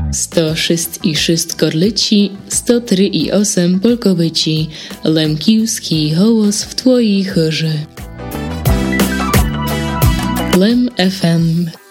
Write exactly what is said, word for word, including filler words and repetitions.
sto sześć i sześć Korlyci, sto trzy i osiem Polkowyci, Lemkiewski hołos w twojej chorze. Lem F M